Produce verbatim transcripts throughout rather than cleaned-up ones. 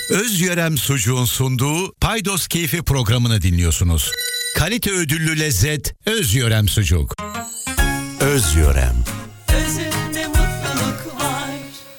Özyörem Sucuğun sunduğu Paydos Keyfi programını dinliyorsunuz. Kalite ödüllü lezzet Özyörem Sucuk. Özyörem. Özünde mutluluk var.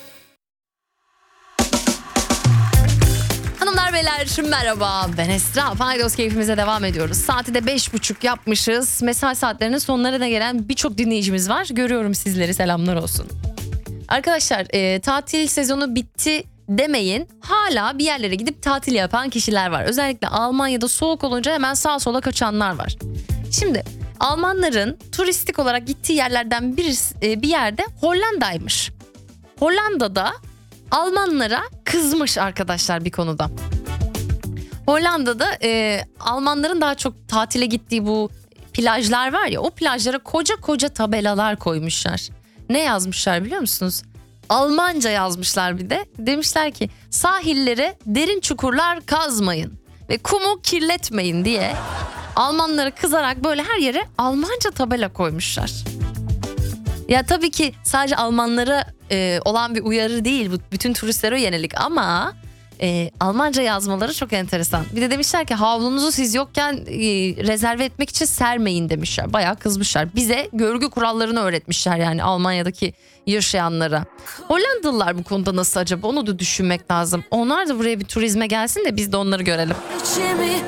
Hanımlar beyler merhaba, ben Esra. Paydos Keyfimize devam ediyoruz. Saati de beş buçuk yapmışız. Mesai saatlerinin sonlarına gelen birçok dinleyicimiz var. Görüyorum sizleri, selamlar olsun. Arkadaşlar e, tatil sezonu bitti demeyin. Hala bir yerlere gidip tatil yapan kişiler var. Özellikle Almanya'da soğuk olunca hemen sağa sola kaçanlar var. Şimdi Almanların turistik olarak gittiği yerlerden bir, bir yerde Hollanda'ymış. Hollanda'da Almanlara kızmış arkadaşlar bir konuda. Hollanda'da e, Almanların daha çok tatile gittiği bu plajlar var ya, o plajlara koca koca tabelalar koymuşlar. Ne yazmışlar biliyor musunuz? Almanca yazmışlar bir de. Demişler ki sahillere derin çukurlar kazmayın ve kumu kirletmeyin diye Almanlara kızarak böyle her yere Almanca tabela koymuşlar. Ya tabii ki sadece Almanlara e, olan bir uyarı değil bu, bütün turistlere yönelik ama e, Almanca yazmaları çok enteresan. Bir de demişler ki havlunuzu siz yokken e, rezerve etmek için sermeyin demişler. Bayağı kızmışlar. Bize görgü kurallarını öğretmişler yani Almanya'daki yaşayanlara. Hollandalılar bu konuda nasıl acaba, onu da düşünmek lazım. Onlar da buraya bir turizme gelsin de biz de onları görelim. İçimi